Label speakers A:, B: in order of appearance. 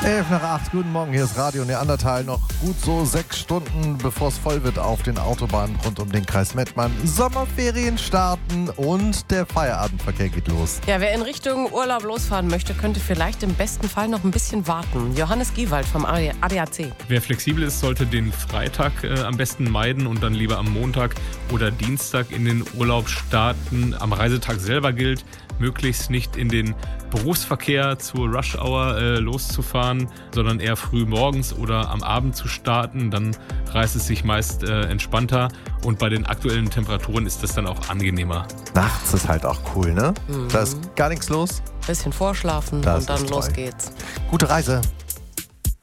A: 11:08, guten Morgen, hier ist Radio Neandertal. Noch gut so 6 Stunden, bevor es voll wird auf den Autobahnen rund um den Kreis Mettmann. Sommerferien starten und der Feierabendverkehr geht los.
B: Ja, wer in Richtung Urlaub losfahren möchte, könnte vielleicht im besten Fall noch ein bisschen warten. Johannes Giewald vom ADAC.
C: Wer flexibel ist, sollte den Freitag am besten meiden und dann lieber am Montag oder Dienstag in den Urlaub starten. Am Reisetag selber gilt, möglichst nicht in den Berufsverkehr zur Rush-Hour loszufahren, sondern eher früh morgens oder am Abend zu starten. Dann reißt es sich meist entspannter und bei den aktuellen Temperaturen ist das dann auch angenehmer.
A: Nachts ist halt auch cool, ne? Da ist gar nichts los.
B: Bisschen vorschlafen
A: Das
B: und dann
A: ist
B: los
A: toll.
B: geht's.
A: Gute Reise.